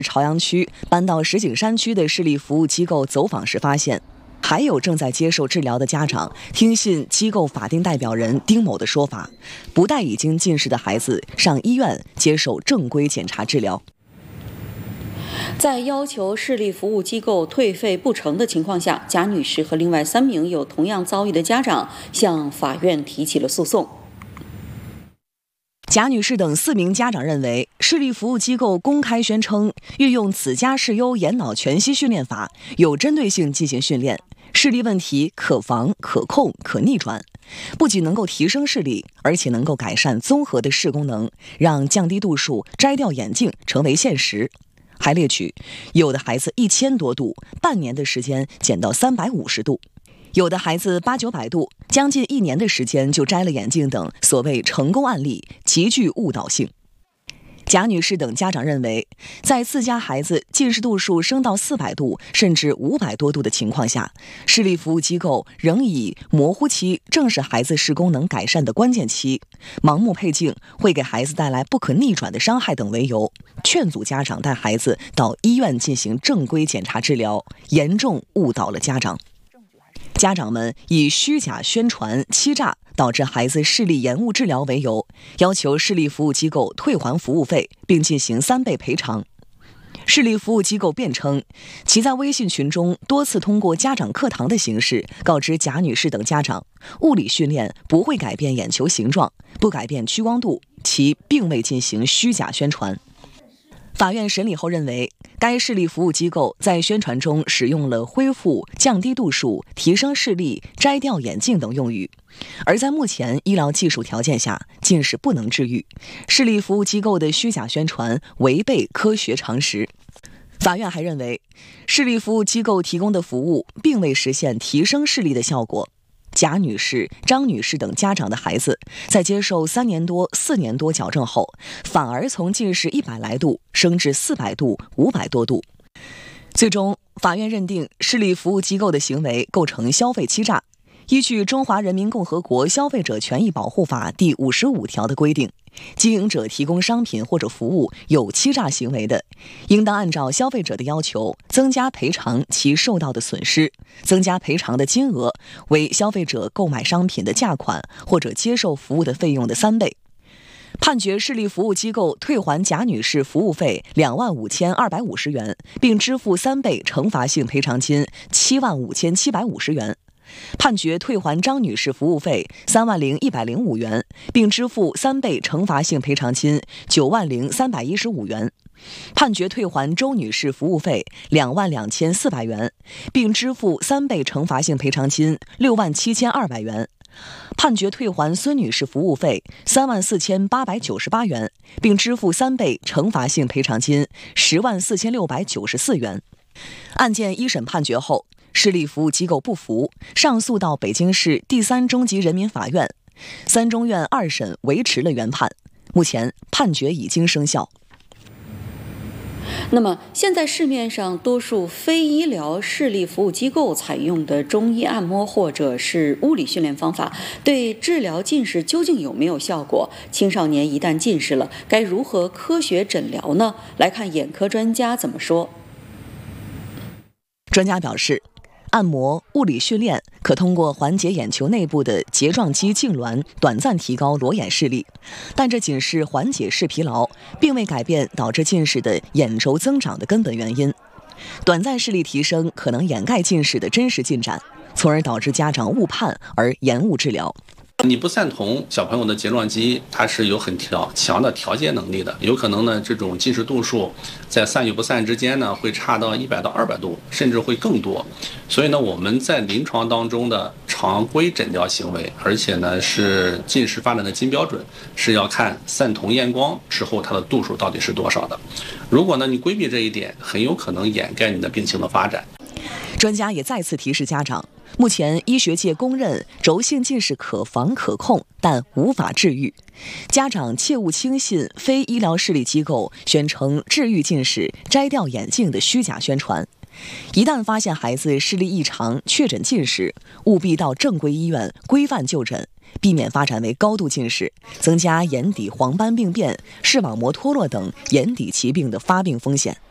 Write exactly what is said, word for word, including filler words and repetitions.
朝阳区搬到石景山区的视力服务机构走访时发现，还有正在接受治疗的家长听信机构法定代表人丁某的说法，不带已经近视的孩子上医院接受正规检查治疗。 在要求视力服务机构退费不成的情况下，贾女士和另外三名有同样遭遇的家长向法院提起了诉讼。 贾女士等四名家长认为，视力服务机构公开宣称运用子家视优眼脑全息训练法，有针对性进行训练，视力问题可防、可控、可逆转，不仅能够提升视力，而且能够改善综合的视功能，让降低度数、摘掉眼镜成为现实。还列举，有的孩子一千多度，半年的时间减到三百五十度；有的孩子八九百度，将近一年的时间就摘了眼镜等所谓成功案例，极具误导性。贾女士等家长认为，在自家孩子近视度数升到四百度甚至五百多度的情况下，视力服务机构仍以模糊期正是孩子视功能改善的关键期，盲目配镜会给孩子带来不可逆转的伤害等为由，劝阻家长带孩子到医院进行正规检查治疗，严重误导了家长。家长们以虚假宣传、欺诈导致孩子视力延误治疗为由，要求视力服务机构退还服务费，并进行三倍赔偿。视力服务机构辩称，其在微信群中多次通过家长课堂的形式告知贾女士等家长，物理训练不会改变眼球形状，不改变屈光度，其并未进行虚假宣传。法院审理后认为，该视力服务机构在宣传中使用了恢复、降低度数、提升视力、摘掉眼镜等用语，而在目前医疗技术条件下，近视不能治愈，视力服务机构的虚假宣传违背科学常识。法院还认为，视力服务机构提供的服务并未实现提升视力的效果。贾女士、张女士等家长的孩子在接受三年多、四年多矫正后，反而从近视一百来度升至四百度、五百多度。最终，法院认定视力服务机构的行为构成消费欺诈。依据《中华人民共和国消费者权益保护法》第五十五条的规定，经营者提供商品或者服务有欺诈行为的，应当按照消费者的要求增加赔偿其受到的损失，增加赔偿的金额为消费者购买商品的价款或者接受服务的费用的三倍。判决视力服务机构退还贾女士服务费两万五千二百五十元，并支付三倍惩罚性赔偿金七万五千七百五十元。判决退还张女士服务费三万零一百零五元，并支付三倍惩罚性赔偿金九万零三百一十五元。判决退还周女士服务费两万两千四百元，并支付三倍惩罚性赔偿金六万七千二百元。判决退还孙女士服务费三万四千八百九十八元，并支付三倍惩罚性赔偿金十万四千六百九十四元。案件一审判决后，视力服务机构不服，上诉到北京市第三中级人民法院，三中院二审维持了原判。目前判决已经生效。 那么，现在市面上多数非医疗视力服务机构采用的中医按摩或者是物理训练方法，对治疗近视究竟有没有效果？青少年一旦近视了，该如何科学诊疗呢？来看眼科专家怎么说。 专家表示，按摩、物理训练可通过缓解眼球内部的睫状肌痉挛，短暂提高裸眼视力，但这仅是缓解视疲劳，并未改变导致近视的眼轴增长的根本原因。短暂视力提升可能掩盖近视的真实进展，从而导致家长误判而延误治疗。 你不散瞳，小朋友的睫状肌它是有很调强的调节能力的，有可能呢这种近视度数在散与不散之间呢会差到一百到二百度，甚至会更多。所以呢我们在临床当中的常规诊疗行为，而且呢是近视发展的金标准，是要看散瞳验光之后它的度数到底是多少的。如果呢你规避这一点，很有可能掩盖你的病情的发展。 专家也再次提示家长，目前医学界公认轴性近视可防可控，但无法治愈。家长切勿轻信非医疗视力机构宣称治愈近视、摘掉眼镜的虚假宣传。一旦发现孩子视力异常，确诊近视，务必到正规医院规范就诊，避免发展为高度近视，增加眼底黄斑病变、视网膜脱落等眼底疾病的发病风险。